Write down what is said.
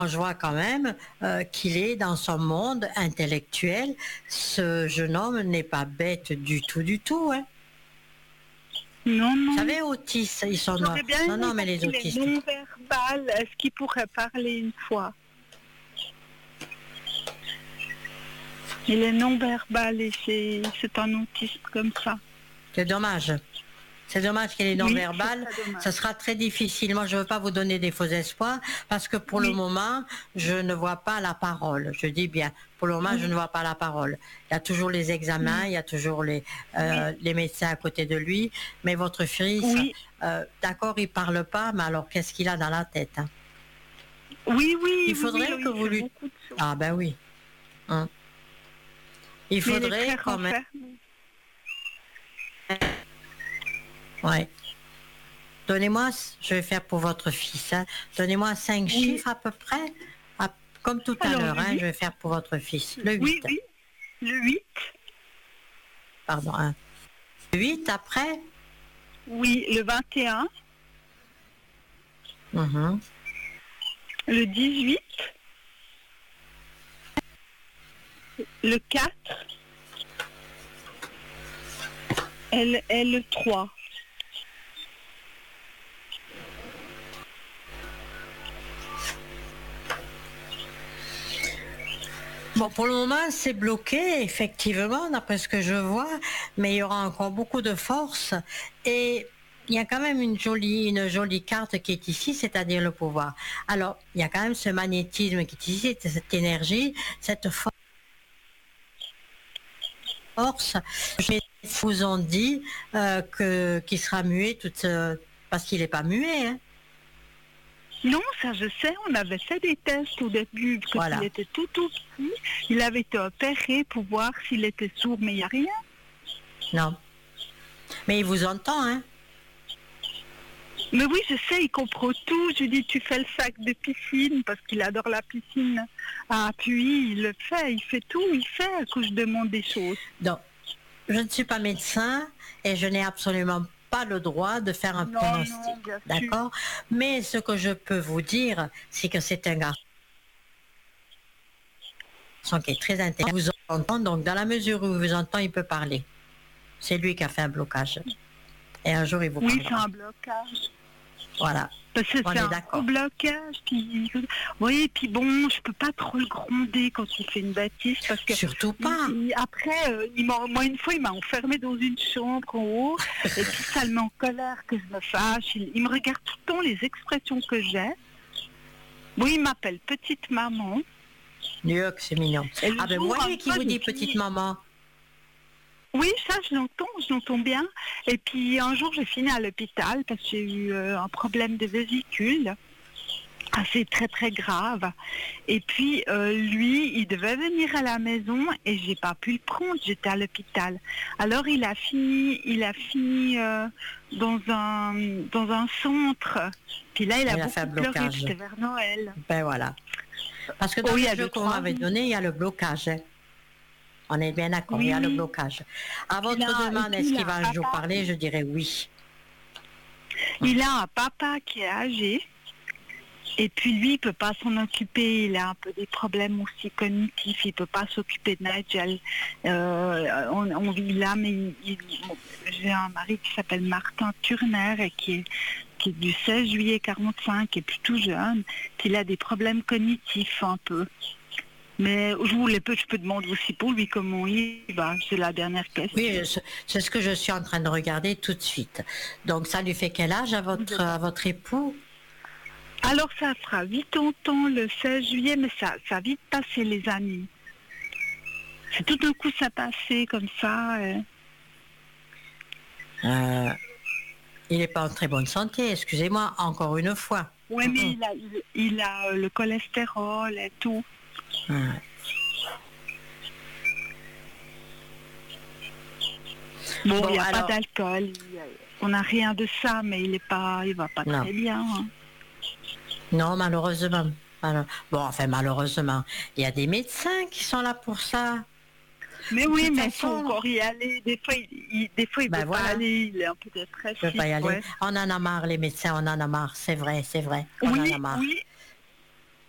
je vois quand même qu'il est dans son monde intellectuel. Ce jeune homme n'est pas bête du tout, hein. Non, Vous non. savez, autistes, ils sont J'aurais bien non, aimé non, mais parce les qu'il est autistes. non-verbal. Est-ce qu'il pourrait parler une fois? Il est non-verbal et c'est un autiste comme ça. C'est dommage. C'est dommage qu'il est non-verbal. c'est très dommage. Ça sera très difficile. Moi, je ne veux pas vous donner des faux espoirs parce que pour le moment, je ne vois pas la parole. Je dis bien, pour le moment, je ne vois pas la parole. Il y a toujours les examens, il y a toujours les médecins à côté de lui. Mais votre fils, d'accord, il ne parle pas, mais alors qu'est-ce qu'il a dans la tête, hein? Oui, Il faudrait que vous lui... Ah ben oui. Hein. Il faudrait quand même... Ouais. Donnez-moi, je vais faire pour votre fils, hein. Donnez-moi 5 chiffres à peu près, comme tout à l'heure, hein, je vais faire pour votre fils. Le 8. Oui, le 8. Pardon, hein. Le 8 après? Oui, le 21. Le 18. Le 4. Et le 3. Bon, pour le moment, c'est bloqué, effectivement, d'après ce que je vois, mais il y aura encore beaucoup de force. Et il y a quand même une jolie carte qui est ici, c'est-à-dire le pouvoir. Alors, il y a quand même ce magnétisme qui est ici, cette énergie, cette force. Je vous ont dit qu'il sera muet, parce qu'il n'est pas muet, hein. Non, ça je sais, on avait fait des tests au début, parce qu'il était tout petit. Il avait été opéré pour voir s'il était sourd, mais il n'y a rien. Non. Mais il vous entend, hein? Mais oui, je sais, il comprend tout. Je lui dis, tu fais le sac de piscine, parce qu'il adore la piscine. Ah, puis il le fait, il fait tout, il fait quand je demande des choses. Donc, je ne suis pas médecin et je n'ai absolument pas le droit de faire un pronostic, d'accord? Mais ce que je peux vous dire, c'est que c'est un garçon qui est très intelligent. Il vous entend, donc dans la mesure où il vous entend, il peut parler. C'est lui qui a fait un blocage. Et un jour, il vous parlera. Oui, c'est un blocage. Voilà. Parce que c'est un gros blocage. Puis, oui, puis bon, je peux pas trop le gronder quand il fait une bêtise. Parce que surtout pas. Après, moi, une fois, il m'a enfermé dans une chambre en haut. Et puis, ça le met en colère que je me fâche. Il me regarde tout le temps les expressions que j'ai. Oui, il m'appelle petite maman. Dieu, que c'est mignon. Ah ben, voyez qui vous dit petite maman. Oui, ça, je l'entends bien. Et puis, un jour, j'ai fini à l'hôpital parce que j'ai eu un problème de vésicule assez très, très grave. Et puis, lui, il devait venir à la maison et j'ai pas pu le prendre. J'étais à l'hôpital. Alors, il a fini dans un centre. Puis là, il a beaucoup pleuré. C'était vers Noël. Ben voilà. Parce que dans le jeu qu'on m'avait donné, il y a le blocage. On est bien d'accord, il y a le blocage. À votre demande, est-ce qu'il va un jour parler? Je dirais oui. Il a un papa qui est âgé. Et puis lui, il ne peut pas s'en occuper. Il a un peu des problèmes aussi cognitifs. Il ne peut pas s'occuper de Nigel. On vit là, mais j'ai un mari qui s'appelle Martin Turner et qui est du 16 juillet 45, qui est plutôt jeune. Puis il a des problèmes cognitifs un peu. Mais je peux demander aussi pour lui comment il va. C'est la dernière question. Oui, c'est ce que je suis en train de regarder tout de suite. Donc ça lui fait quel âge à votre époux? Alors ça fera 80 ans le 16 juillet, mais ça a vite passé les années. C'est tout d'un coup ça passé comme ça. Il n'est pas en très bonne santé, excusez-moi, encore une fois. Oui, mais il a le cholestérol et tout. Bon, il n'y a pas d'alcool, on n'a rien de ça, mais il va pas très bien. Hein. Non, malheureusement. Malheureusement, il y a des médecins qui sont là pour ça. Mais oui, mais il faut encore y aller. Des fois, il ne peut pas aller, il est un peu dépressif. Il peut pas y aller. Ouais. On en a marre, les médecins, on en a marre, c'est vrai. On en a marre. Oui,